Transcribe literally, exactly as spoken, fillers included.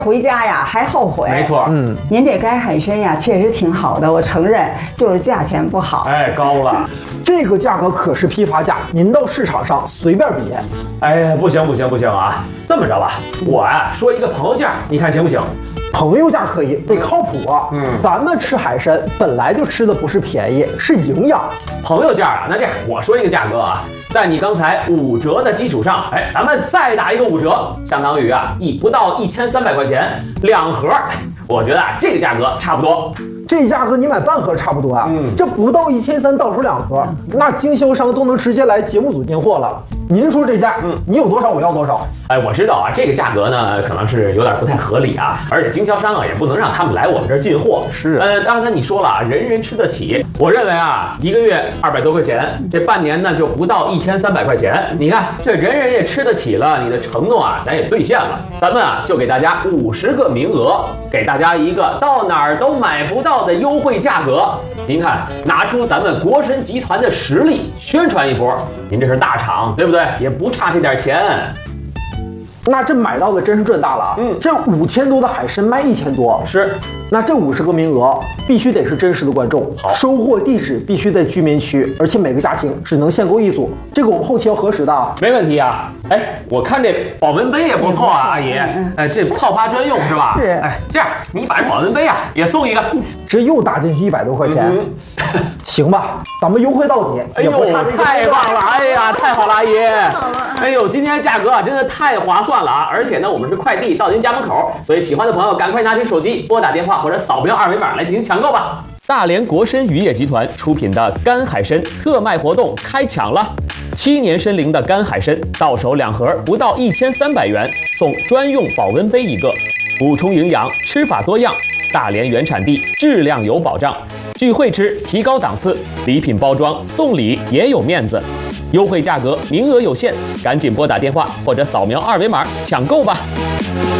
回家呀还后悔。 没错， 嗯，您这该海参呀确实挺好的，我承认，就是价钱不好。 哎，高了。 这个价格可是批发价，您到市场上随便比。 哎，不行不行不行啊！这么着吧，我呀、说一个朋友价，你看行不行？ 朋友价可以，得靠谱啊。 嗯， 咱们吃海参本来就吃的不是便宜，是营养。 朋友价啊，那这样我说一个价格啊，在你刚才五折的基础上，哎，咱们再打一个五折，相当于啊一不到一千三百块钱两盒。我觉得啊这个价格差不多。 这价格你买半盒差不多啊，嗯，这不到一千三，到手两盒，那经销商都能直接来节目组订货了。您说这价，嗯，你有多少我要多少。 哎，我知道啊，这个价格呢可能是有点不太合理啊，而且经销商啊也不能让他们来我们这儿进货。 是， 呃，刚才你说了啊，人人吃得起，我认为啊，一个月二百多块钱，这半年呢就不到一千三百块钱。你看这人人也吃得起了，你的承诺啊咱也兑现了，咱们啊就给大家五十个名额，给大家一个到哪儿都买不到的优惠价格。您看，拿出咱们国参集团的实力宣传一波，您这是大厂，对不对？也不差这点钱。 那这买到的真是赚大了啊！嗯，这五千多的海参卖一千多， 是。 那这五十个名额必须得是真实的观众， 好， 收货地址必须在居民区，而且每个家庭只能限购一组。这个我们后期要核实的啊。 没问题啊。哎，我看这保温杯也不错啊，阿姨。哎，这泡发专用是吧？ 是。 哎，这样你把这保温杯啊也送一个， 这又打进去一百多块钱，嗯、行吧？咱们优惠到底。 哎呦，太棒了！哎呀，太好了，阿姨。哎呦，今天价格啊真的太划算了啊！而且呢，我们是快递到您家门口，所以喜欢的朋友赶快拿起手机拨打电话或者扫描二维码来进行抢购吧。大连国参渔业集团出品的干海参特卖活动开抢了，七年参龄的干海参到手两盒不到一千三百元，送专用保温杯一个，补充营养，吃法多样，大连原产地，质量有保障，聚会吃提高档次，礼品包装送礼也有面子，优惠价格名额有限，赶紧拨打电话或者扫描二维码抢购吧。